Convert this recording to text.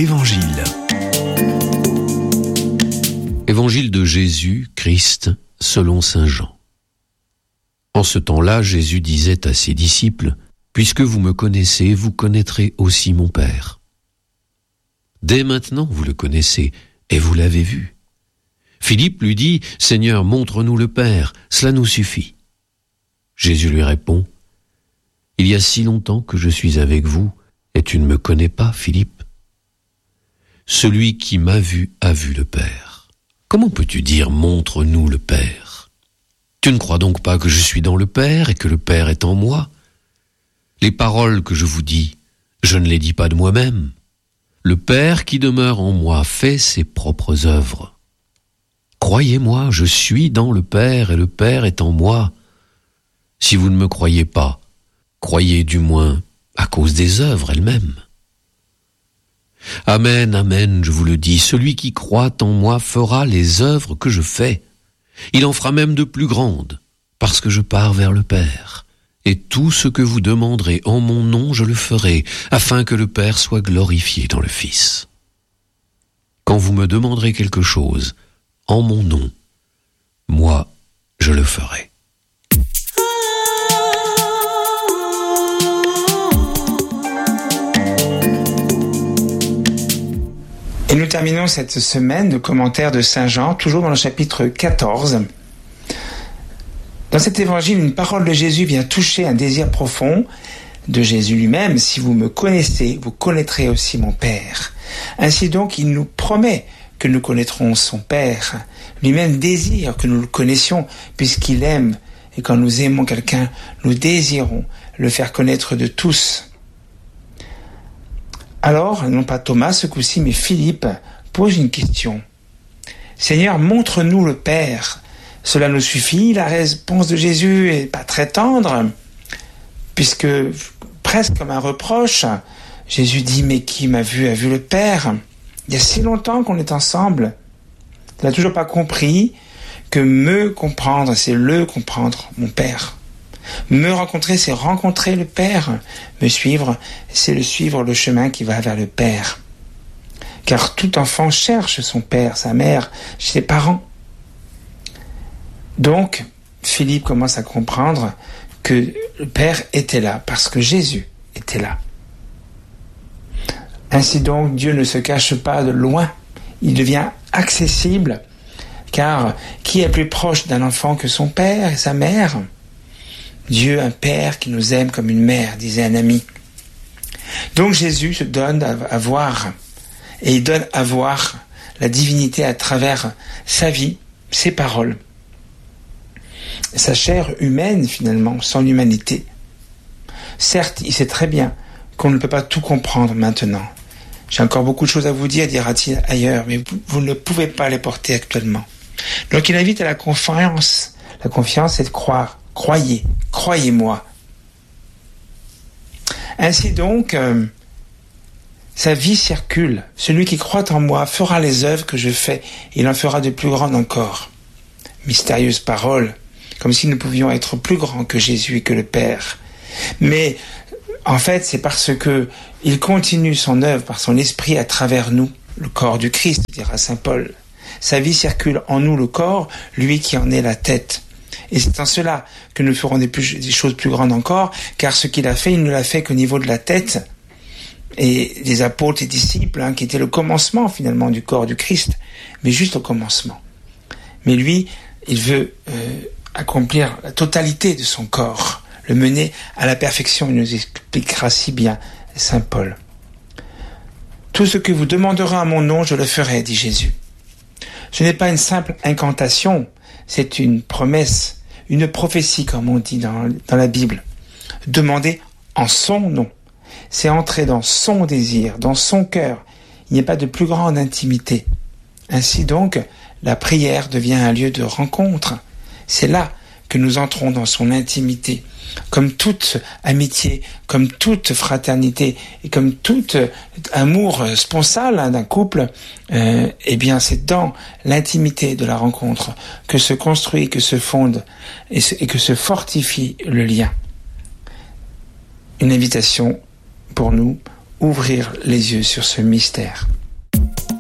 Évangile. Évangile de Jésus, Christ, selon saint Jean. En ce temps-là, Jésus disait à ses disciples, « Puisque vous me connaissez, vous connaîtrez aussi mon Père. Dès maintenant, vous le connaissez, et vous l'avez vu. » Philippe lui dit, « Seigneur, montre-nous le Père, cela nous suffit. » Jésus lui répond, « Il y a si longtemps que je suis avec vous, et tu ne me connais pas, Philippe. Celui qui m'a vu a vu le Père. Comment peux-tu dire, montre-nous le Père? Tu ne crois donc pas que je suis dans le Père et que le Père est en moi? Les paroles que je vous dis, je ne les dis pas de moi-même. Le Père qui demeure en moi fait ses propres œuvres. Croyez-moi, je suis dans le Père et le Père est en moi. Si vous ne me croyez pas, croyez du moins à cause des œuvres elles-mêmes. Amen, amen, je vous le dis, celui qui croit en moi fera les œuvres que je fais. Il en fera même de plus grandes, parce que je pars vers le Père. Et tout ce que vous demanderez en mon nom, je le ferai, afin que le Père soit glorifié dans le Fils. Quand vous me demanderez quelque chose, en mon nom, moi, je le ferai. Et nous terminons cette semaine de commentaires de Saint Jean, toujours dans le chapitre 14. Dans cet évangile, une parole de Jésus vient toucher un désir profond de Jésus lui-même. Si vous me connaissez, vous connaîtrez aussi mon Père. Ainsi donc, il nous promet que nous connaîtrons son Père. Lui-même désire que nous le connaissions, puisqu'il aime. Et quand nous aimons quelqu'un, nous désirons le faire connaître de tous. Alors, non pas Thomas ce coup-ci, mais Philippe pose une question. « Seigneur, montre-nous le Père. Cela nous suffit ?» La réponse de Jésus est pas très tendre, puisque presque comme un reproche, Jésus dit « Mais qui m'a vu a vu le Père. » Il y a si longtemps qu'on est ensemble. Il n'a toujours pas compris que me comprendre, c'est le comprendre, mon Père. Me rencontrer, c'est rencontrer le Père. Me suivre, c'est le suivre le chemin qui va vers le Père. Car tout enfant cherche son père, sa mère, ses parents. Donc, Philippe commence à comprendre que le Père était là, parce que Jésus était là. Ainsi donc, Dieu ne se cache pas de loin. Il devient accessible, car qui est plus proche d'un enfant que son père et sa mère ? Dieu, un Père qui nous aime comme une mère, disait un ami. Donc Jésus se donne à voir, et il donne à voir la divinité à travers sa vie, ses paroles. Sa chair humaine, finalement, son humanité. Certes, il sait très bien qu'on ne peut pas tout comprendre maintenant. J'ai encore beaucoup de choses à vous dire, dira-t-il ailleurs, mais vous ne pouvez pas les porter actuellement. Donc il invite à la confiance. La confiance, c'est de croire. Croyez, croyez-moi. Ainsi donc, sa vie circule. Celui qui croit en moi fera les œuvres que je fais. Il en fera de plus grandes encore. Mystérieuse parole, comme si nous pouvions être plus grands que Jésus et que le Père. Mais en fait, c'est parce que il continue son œuvre par son esprit à travers nous, le corps du Christ, dira saint Paul. Sa vie circule en nous, le corps, lui qui en est la tête. Et c'est en cela que nous ferons des choses plus grandes encore, car ce qu'il a fait, il ne l'a fait qu'au niveau de la tête et des apôtres et disciples, qui était le commencement finalement du corps du Christ, mais juste au commencement. Mais lui, il veut accomplir la totalité de son corps, le mener à la perfection, il nous expliquera si bien saint Paul. Tout ce que vous demanderez à mon nom, je le ferai, dit Jésus. Ce n'est pas une simple incantation, c'est une promesse, une prophétie, comme on dit dans la Bible. Demander en son nom. C'est entrer dans son désir, dans son cœur. Il n'y a pas de plus grande intimité. Ainsi donc, la prière devient un lieu de rencontre. C'est là que nous entrons dans son intimité. Comme toute amitié, comme toute fraternité et comme tout amour sponsal d'un couple, eh bien c'est dans l'intimité de la rencontre que se construit, que se fonde et que se fortifie le lien. Une invitation pour nous ouvrir les yeux sur ce mystère.